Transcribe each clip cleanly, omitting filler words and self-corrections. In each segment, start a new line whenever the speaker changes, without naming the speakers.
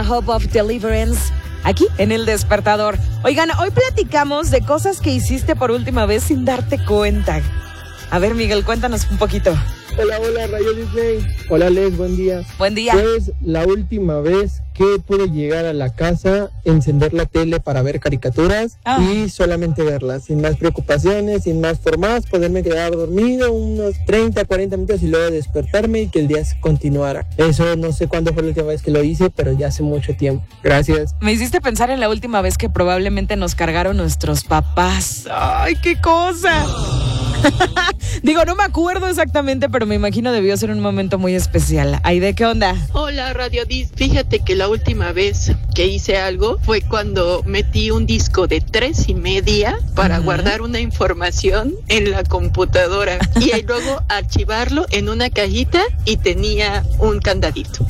Hope of Deliverance, aquí en El Despertador. Oigan, hoy platicamos de cosas que hiciste por última vez sin darte cuenta. A ver, Miguel, cuéntanos un poquito.
Hola, Radio Disney. Hola, Les, buen día.
Buen día.
Pues la última vez que pude llegar a la casa, encender la tele para ver caricaturas y solamente verlas, sin más preocupaciones, sin más formas, poderme quedar dormido unos 30, 40 minutos y luego despertarme y que el día continuara. Eso no sé cuándo fue la última vez que lo hice, pero ya hace mucho tiempo. Gracias.
Me hiciste pensar en la última vez que probablemente nos cargaron nuestros papás. ¡Ay, qué cosa! Digo, no me acuerdo exactamente, pero me imagino debió ser un momento muy especial. Aide, ¿qué onda?
Hola, Radio Dis. Fíjate que la última vez que hice algo fue cuando metí un disco de 3.5 para guardar una información en la computadora y luego archivarlo en una cajita y tenía un candadito.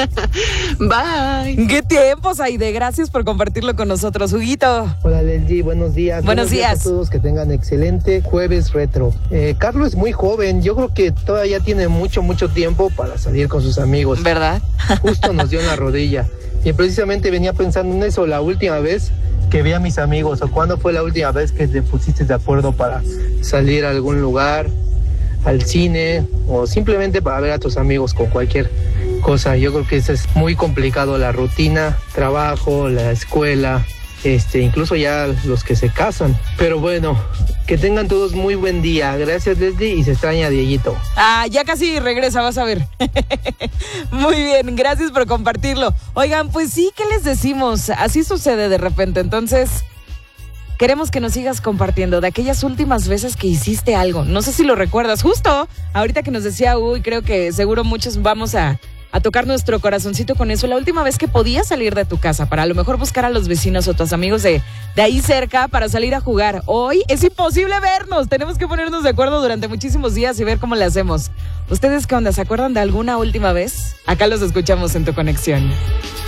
Bye.
¿Qué tiempos, Aide? Gracias por compartirlo con nosotros, Huguito.
Hola, Leslie, buenos días.
Buenos días
a todos, que tengan excelente jueves retro. Carlos es muy joven, yo creo que todavía tiene mucho tiempo para salir con sus amigos.
¿Verdad?
Justo nos dio en la rodilla. Y precisamente venía pensando en eso, la última vez que vi a mis amigos, o cuándo fue la última vez que te pusiste de acuerdo para salir a algún lugar, al cine, o simplemente para ver a tus amigos con cualquier cosa. Yo creo que eso es muy complicado, la rutina, trabajo, la escuela, incluso ya los que se casan. Pero bueno, que tengan todos muy buen día. Gracias, Leslie, y se extraña a Dieguito.
Ya casi regresa, vas a ver. Muy bien, gracias por compartirlo. Oigan, pues sí, ¿qué les decimos? Así sucede de repente, entonces queremos que nos sigas compartiendo de aquellas últimas veces que hiciste algo. No sé si lo recuerdas, justo ahorita que nos decía, creo que seguro muchos vamos a tocar nuestro corazoncito con eso. La última vez que podías salir de tu casa para a lo mejor buscar a los vecinos o tus amigos de ahí cerca para salir a jugar. Hoy es imposible vernos. Tenemos que ponernos de acuerdo durante muchísimos días y ver cómo le hacemos. ¿Ustedes qué onda? ¿Se acuerdan de alguna última vez? Acá los escuchamos en Tu Conexión.